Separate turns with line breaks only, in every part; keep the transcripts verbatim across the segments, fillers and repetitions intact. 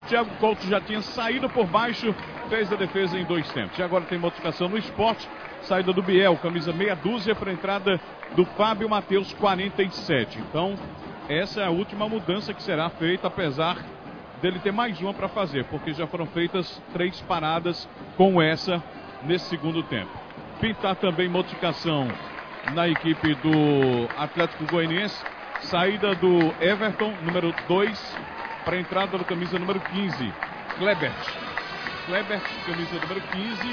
Thiago Couto já tinha saído por baixo, fez a defesa em dois tempos. E agora tem modificação no Sport, saída do Biel, camisa meia dúzia para a entrada do Fábio Matheus, quarenta e sete. Então, essa é a última mudança que será feita, apesar dele ter mais uma para fazer, porque já foram feitas três paradas com essa nesse segundo tempo. Pintar também modificação na equipe do Atlético Goianiense, saída do Everton, número dois, para a entrada do camisa número quinze, Klebert. Klebert, camisa número quinze.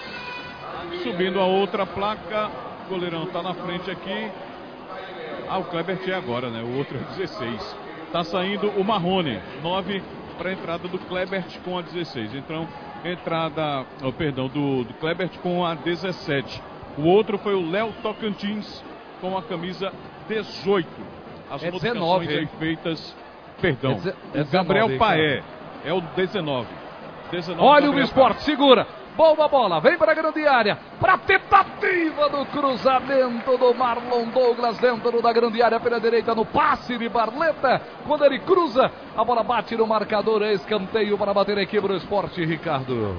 Subindo a outra placa, o goleirão está na frente aqui. Ah, o Klebert é agora, né? O outro é dezesseis. Está saindo o Marrone, nove, para a entrada do Klebert com a dezesseis. Então, entrada, oh, perdão, do, do Klebert com a dezessete. O outro foi o Léo Tocantins com a camisa dezoito. As
é
modificações
dezenove,
aí feitas, perdão,
é
o Gabriel
dezenove,
Paé é o dezenove. dezenove.
Olha o esporte, segura. Boa bola, vem para a grande área, para a tentativa do cruzamento do Marlon Douglas dentro da grande área pela direita no passe de Barleta. Quando ele cruza, a bola bate no marcador, é escanteio para bater a equipe do Esporte, Ricardo.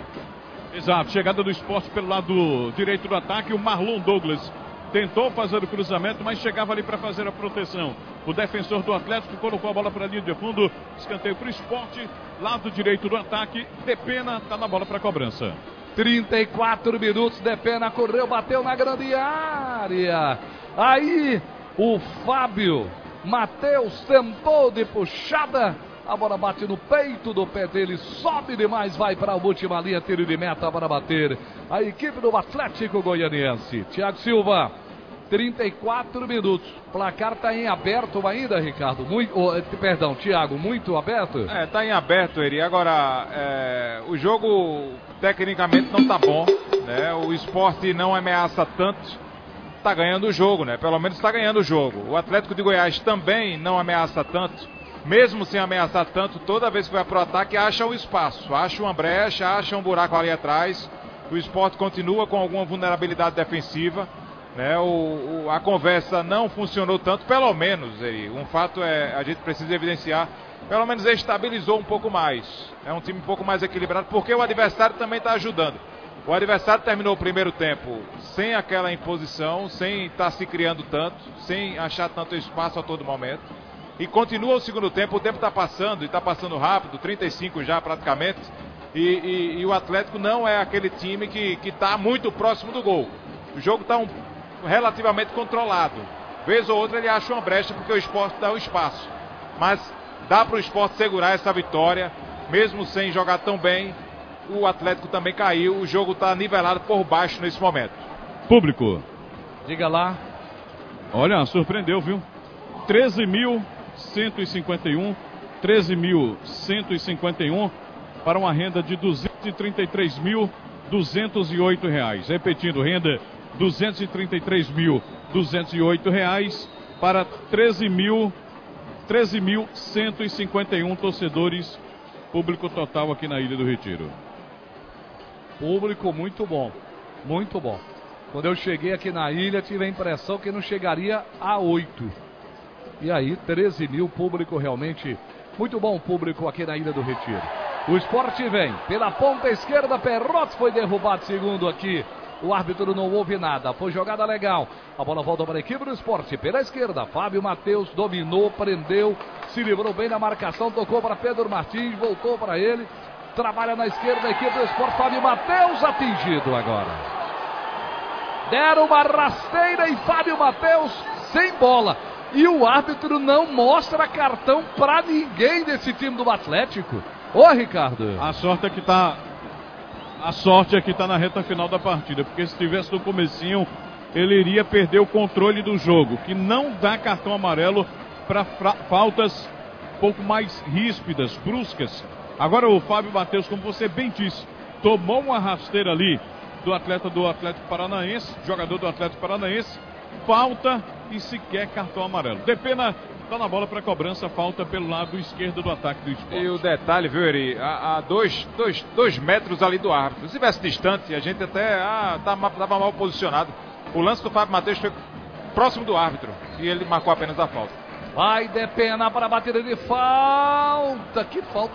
Exato, chegada do Esporte pelo lado direito do ataque, o Marlon Douglas tentou fazer o cruzamento, mas chegava ali para fazer a proteção. O defensor do Atlético colocou a bola para a linha de fundo, escanteio para o Esporte, lado direito do ataque, Depena está na bola para a cobrança.
trinta e quatro minutos, Depena correu, bateu na grande área. Aí o Fábio Matheus tentou de puxada, a bola bate no peito do pé dele, sobe demais, vai para a última linha, tiro de meta para bater a equipe do Atlético Goianiense. Thiago Silva, trinta e quatro minutos, placar está em aberto ainda, Ricardo, muito, oh, perdão, Thiago, muito aberto?
É, está em aberto, Eri, agora é, o jogo tecnicamente não está bom, né? O Esporte não ameaça tanto, está ganhando o jogo, né? Pelo menos está ganhando o jogo. O Atlético de Goiás também não ameaça tanto, mesmo sem ameaçar tanto, toda vez que vai para o ataque, acha um espaço, acha uma brecha, acha um buraco ali atrás. O Sport continua com alguma vulnerabilidade defensiva, né? O, o, a conversa não funcionou tanto, pelo menos, Eri, um fato é, a gente precisa evidenciar, pelo menos estabilizou um pouco mais. É um time um pouco mais equilibrado, porque o adversário também está ajudando. O adversário terminou o primeiro tempo sem aquela imposição, sem estar se criando tanto, sem achar tanto espaço a todo momento. E continua o segundo tempo, o tempo está passando, e está passando rápido, trinta e cinco já praticamente, e, e, e o Atlético não é aquele time que está muito próximo do gol. O jogo está um, relativamente controlado. Vez ou outra ele acha uma brecha porque o Sport dá o espaço. Mas dá para o Sport segurar essa vitória, mesmo sem jogar tão bem. O Atlético também caiu, o jogo está nivelado por baixo nesse momento.
Público.
Diga lá.
Olha, surpreendeu, viu? treze mil cento e cinquenta e um, treze mil cento e cinquenta e um para uma renda de duzentos e trinta e três mil duzentos e oito reais. Repetindo, renda duzentos e trinta e três mil duzentos e oito reais para treze mil cento e cinquenta e um torcedores, público total aqui na Ilha do Retiro.
Público muito bom, muito bom. Quando eu cheguei aqui na ilha, tive a impressão que não chegaria a oito. E aí, treze mil, público realmente muito bom, público aqui na Ilha do Retiro. O Sport vem pela ponta esquerda, Perrotti foi derrubado, segundo aqui. O árbitro não ouve nada, foi jogada legal. A bola volta para a equipe do Sport pela esquerda. Fábio Matheus dominou, prendeu, se livrou bem na marcação, tocou para Pedro Martins, voltou para ele. Trabalha na esquerda a equipe do Sport, Fábio Matheus atingido agora. Deram uma rasteira e Fábio Matheus sem bola. E o árbitro não mostra cartão para ninguém desse time do Atlético. Ô, Ricardo.
A sorte é que tá a sorte é que tá na reta final da partida, porque se estivesse no comecinho, ele iria perder o controle do jogo, que não dá cartão amarelo para faltas um pouco mais ríspidas, bruscas. Agora o Fábio Matheus, como você bem disse, tomou uma rasteira ali do atleta do Atlético Paranaense, jogador do Atlético Paranaense, falta e sequer cartão amarelo. Depena está na bola para cobrança, falta pelo lado esquerdo do ataque do Sport.
E o detalhe, viu, Eri, a, a dois, dois, dois metros ali do árbitro. Se estivesse distante, a gente até ah, estava mal posicionado. O lance do Fábio Matheus foi próximo do árbitro e ele marcou apenas a falta.
Vai Depena para a batida de falta. Que falta